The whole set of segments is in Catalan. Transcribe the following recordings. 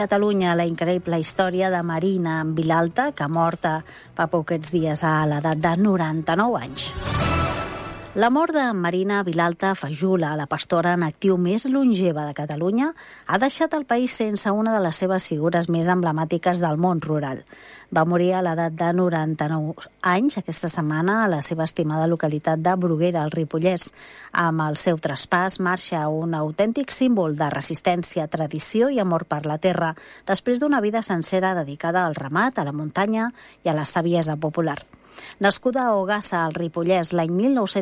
Catalunya, la increïble història de Marina Vilalta, que ha mort fa pocs dies a l'edat de 99 anys. La mort de Marina Vilalta Fajula, la pastora en actiu més longeva de Catalunya, ha deixat el país sense una de les seves figures més emblemàtiques del món rural. Va morir a l'edat de 99 anys aquesta setmana a la seva estimada localitat de Bruguera, al Ripollès. Amb el seu traspàs marxa un autèntic símbol de resistència, tradició i amor per la terra, després d'una vida sencera dedicada al ramat, a la muntanya i a la saviesa popular. Nascuda a Ogassa, al Ripollès, l'any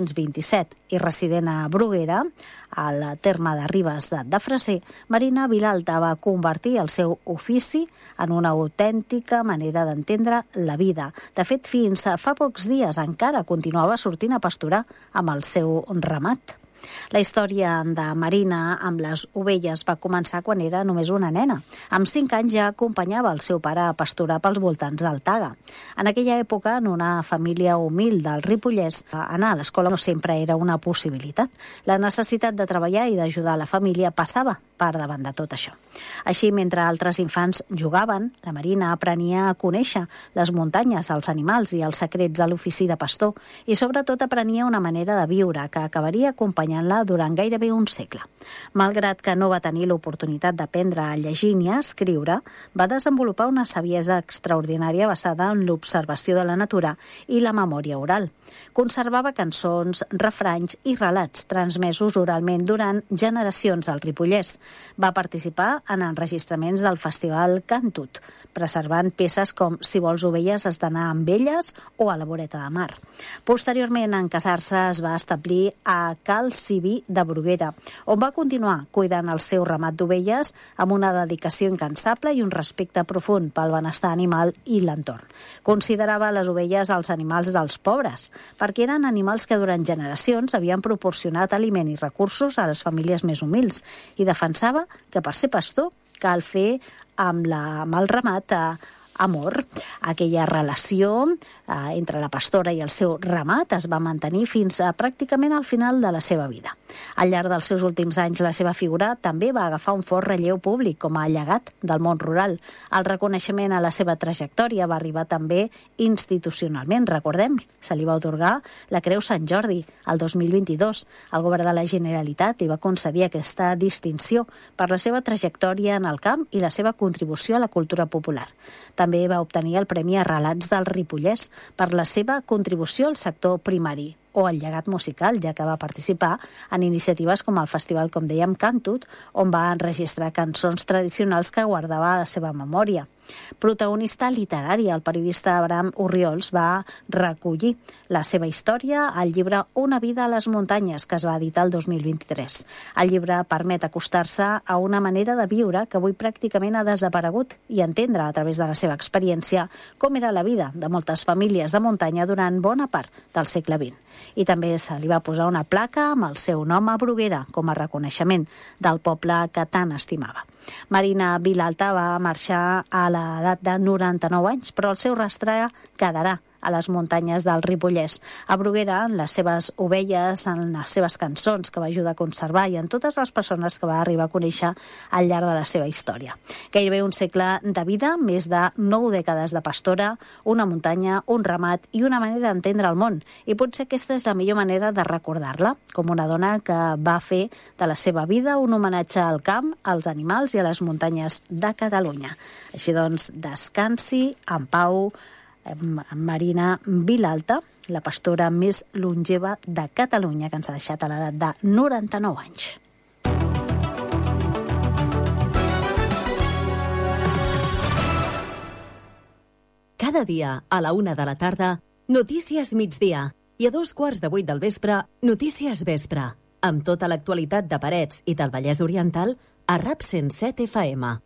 1927 i resident a Bruguera, al terme de Ribes de Freser, Marina Vilalta va convertir el seu ofici en una autèntica manera d'entendre la vida. De fet, fins fa pocs dies encara continuava sortint a pasturar amb el seu ramat. La història de Marina amb les ovelles va començar quan era només una nena. Amb 5 anys ja acompanyava el seu pare a pasturar pels voltants del Taga. En aquella època, en una família humil del Ripollès, anar a l'escola no sempre era una possibilitat. La necessitat de treballar i d'ajudar a la família passava per davant de tot això. Així, mentre altres infants jugaven, la Marina aprenia a conèixer les muntanyes, els animals i els secrets de l'ofici de pastor i sobretot aprenia una manera de viure que acabaria acompanyant-la durant gairebé un segle. Malgrat que no va tenir l'oportunitat d'aprendre a llegir ni a escriure, va desenvolupar una saviesa extraordinària basada en l'observació de la natura i la memòria oral. Conservava cançons, refranys i relats transmesos oralment durant generacions al Ripollès. Va participar en enregistraments del Festival Cantut, preservant peces com Si vols ovelles has d'anar amb elles o A la voreta de mar. Posteriorment, en casar-se, es va establir a Cal Civí de Bruguera, on va continuar cuidant el seu ramat d'ovelles amb una dedicació incansable i un respecte profund pel benestar animal i l'entorn. Considerava les ovelles els animals dels pobres, perquè eren animals que durant generacions havien proporcionat aliment i recursos a les famílies més humils i defensava que per ser pastor cal fer amb el ramat amor. Aquella relació entre la pastora i el seu ramat es va mantenir fins a pràcticament al final de la seva vida. Al llarg dels seus últims anys, la seva figura també va agafar un fort relleu públic com a llegat del món rural. El reconeixement a la seva trajectòria va arribar també institucionalment. Recordem, se li va atorgar la Creu Sant Jordi el 2022. El govern de la Generalitat li va concedir aquesta distinció per la seva trajectòria en el camp i la seva contribució a la cultura popular. També va obtenir el Premi a Relats del Ripollès per la seva contribució al sector primari o al llegat musical, ja que va participar en iniciatives com el festival, com dèiem, Cantut, on va enregistrar cançons tradicionals que guardava a la seva memòria. Protagonista literari, el periodista Abraham Orriols va recollir la seva història al llibre Una vida a les muntanyes, que es va editar el 2023. El llibre permet acostar-se a una manera de viure que avui pràcticament ha desaparegut i entendre a través de la seva experiència com era la vida de moltes famílies de muntanya durant bona part del segle XX. I també se li va posar una placa amb el seu nom a Bruguera com a reconeixement del poble que tant estimava. Marina Vilalta va marxar a l'edat de 99 anys, però el seu rastre quedarà a les muntanyes del Ripollès. A Bruguera, en les seves ovelles, en les seves cançons que va ajudar a conservar i en totes les persones que va arribar a conèixer al llarg de la seva història. Gairebé un segle de vida, més de 9 dècades de pastora, una muntanya, un ramat i una manera d'entendre el món. I potser aquesta és la millor manera de recordar-la, com una dona que va fer de la seva vida un homenatge al camp, als animals i a les muntanyes de Catalunya. Així doncs, descansi en pau Marina Vilalta, la pastora més longeva de Catalunya, que ens ha deixat a l'edat de 99 anys. Cada dia, a la 1 de la tarda, Notícies Migdia, i a 2:15 del vespre, Notícies Vespre, amb tota l'actualitat de Parets i del Vallès Oriental a RAP 107 FM.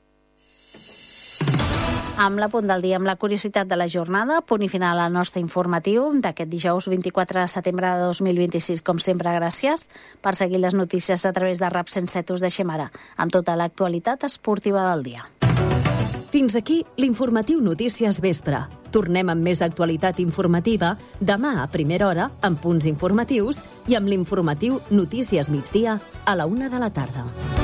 Amb la punt del dia, amb la curiositat de la jornada, punt i final al nostre informatiu d'aquest dijous 24 de setembre de 2026. Com sempre, gràcies per seguir les notícies a través de RAP 107. Us deixem ara amb tota l'actualitat esportiva del dia. Fins aquí l'informatiu Notícies Vespre. Tornem amb més actualitat informativa demà a primera hora amb punts informatius i amb l'informatiu Notícies Migdia a la 1 de la tarda.